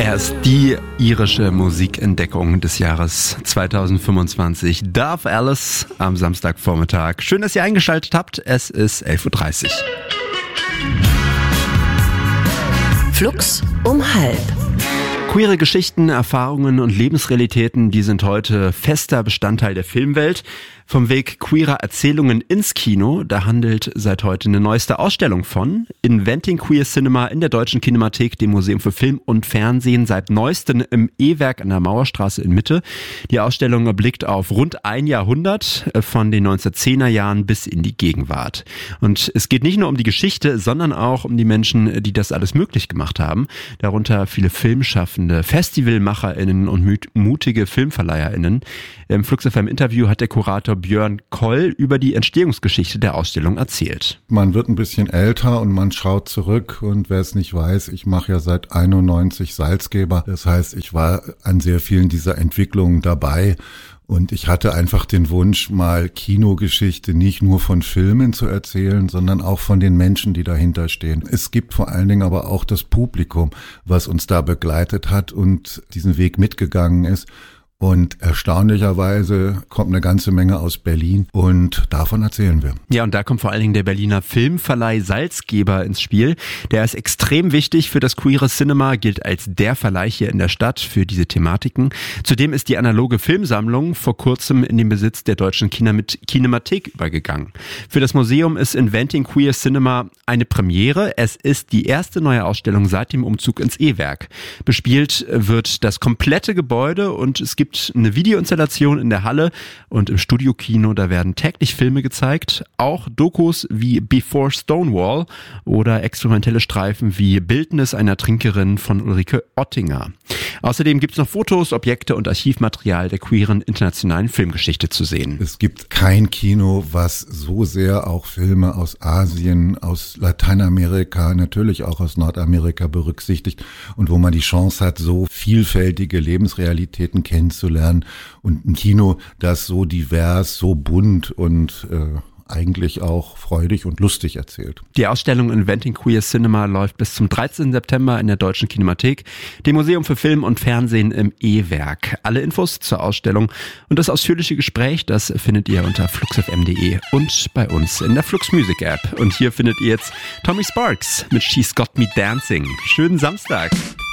Er ist die irische Musikentdeckung des Jahres 2025. Dove Alice am Samstagvormittag. Schön, dass ihr eingeschaltet habt. Es ist 11.30 Uhr. Flux um halb. Queere Geschichten, Erfahrungen und Lebensrealitäten, die sind heute fester Bestandteil der Filmwelt. Vom Weg queerer Erzählungen ins Kino, da handelt seit heute eine neueste Ausstellung von. Inventing Queer Cinema in der Deutschen Kinemathek, dem Museum für Film und Fernsehen, seit neuestem im E-Werk an der Mauerstraße in Mitte. Die Ausstellung blickt auf rund ein Jahrhundert, von den 1910er Jahren bis in die Gegenwart. Und es geht nicht nur um die Geschichte, sondern auch um die Menschen, die das alles möglich gemacht haben. Darunter viele Filmschaffende, FestivalmacherInnen und mutige FilmverleiherInnen. Im Flux FM Interview hat der Kurator Björn Koll über die Entstehungsgeschichte der Ausstellung erzählt. Man wird ein bisschen älter und man schaut zurück, und wer es nicht weiß, ich mache ja seit 91 Salzgeber. Das heißt, ich war an sehr vielen dieser Entwicklungen dabei. Und ich hatte einfach den Wunsch, mal Kinogeschichte nicht nur von Filmen zu erzählen, sondern auch von den Menschen, die dahinter stehen. Es gibt vor allen Dingen aber auch das Publikum, was uns da begleitet hat und diesen Weg mitgegangen ist. Und erstaunlicherweise kommt eine ganze Menge aus Berlin, und davon erzählen wir. Ja, und da kommt vor allen Dingen der Berliner Filmverleih Salzgeber ins Spiel. Der ist extrem wichtig für das queere Cinema, gilt als der Verleih hier in der Stadt für diese Thematiken. Zudem ist die analoge Filmsammlung vor kurzem in den Besitz der Deutschen Kinemathek übergegangen. Für das Museum ist Inventing Queer Cinema eine Premiere. Es ist die erste neue Ausstellung seit dem Umzug ins E-Werk. Bespielt wird das komplette Gebäude, und es gibt eine Videoinstallation in der Halle und im Studiokino, da werden täglich Filme gezeigt, auch Dokus wie Before Stonewall oder experimentelle Streifen wie Bildnis einer Trinkerin von Ulrike Ottinger. Außerdem gibt es noch Fotos, Objekte und Archivmaterial der queeren internationalen Filmgeschichte zu sehen. Es gibt kein Kino, was so sehr auch Filme aus Asien, aus Lateinamerika, natürlich auch aus Nordamerika berücksichtigt, und wo man die Chance hat, so vielfältige Lebensrealitäten kennenzulernen, und ein Kino, das so divers, so bunt und eigentlich auch freudig und lustig erzählt. Die Ausstellung Inventing Queer Cinema läuft bis zum 13. September in der Deutschen Kinemathek, dem Museum für Film und Fernsehen im E-Werk. Alle Infos zur Ausstellung und das ausführliche Gespräch, das findet ihr unter fluxfm.de und bei uns in der Flux Music App. Und hier findet ihr jetzt Tommy Sparks mit She's Got Me Dancing. Schönen Samstag!